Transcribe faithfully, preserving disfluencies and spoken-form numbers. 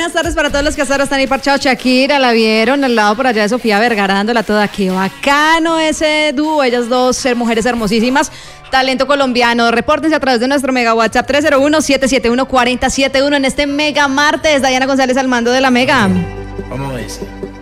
buenas tardes para todos los que hasta ahora están ahí parchados. Shakira, la vieron al lado por allá de Sofía Vergara dándola toda. Qué bacano ese dúo, ellas dos ser mujeres hermosísimas. Talento colombiano. Repórtense a través de nuestro mega WhatsApp tres cero uno, siete siete uno, cuatro cero siete uno en este mega martes. Dayana González al mando de la mega. Vamos a ver.